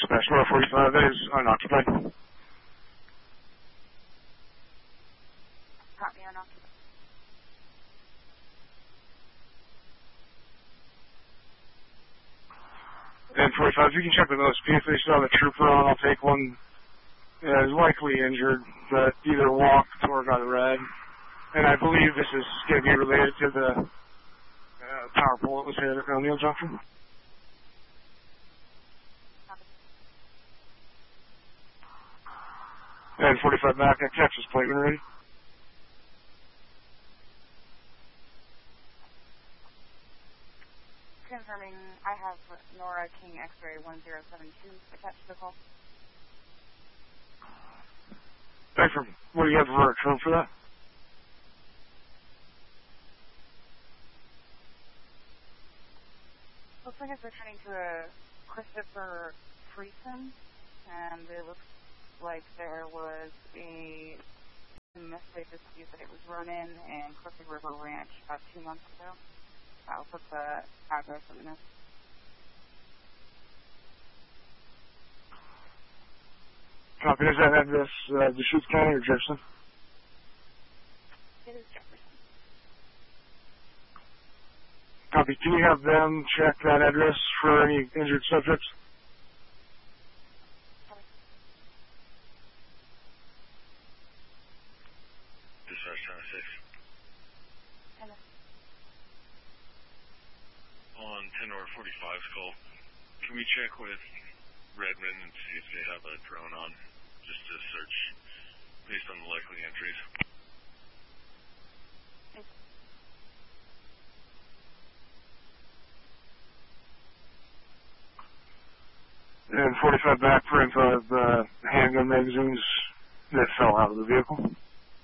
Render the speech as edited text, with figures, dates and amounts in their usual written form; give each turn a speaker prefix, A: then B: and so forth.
A: National 45 is unoccupied.
B: Copy, unoccupied.
A: And 45, if you can check with OSP if they still have a trooper on, I'll take one that is likely injured, but either walked or got a red. And I believe this is going to be related to the power pole that was hit at O'Neill Junction. And 45 back at Texas plate when ready.
B: Confirming, I have Nora King X-ray 1072 attached to the call.
A: Thanks for, what do you have for a term for that?
B: Looks like it's returning to a Christopher Friesen, and it looks like there was a domestic dispute that it was run in Crooked River Ranch about 2 months ago. I'll put the address in this.
A: Copy. Does that address Deschutes County or Jefferson?
B: It is Jefferson.
A: Copy. Can you have them check that address for any injured subjects?
C: Dispatch 10-6. On 10 or 45's call, can we check with Redmond and see if they have a drone on, just to search based on the likely entries?
A: And 45 back for info of the handgun magazines that fell out of the vehicle.